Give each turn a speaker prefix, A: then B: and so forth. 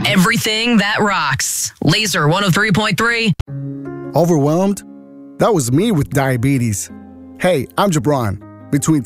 A: Everything that rocks. Laser 103.3.
B: Overwhelmed? That was me with diabetes. Hey, I'm Jabron. Between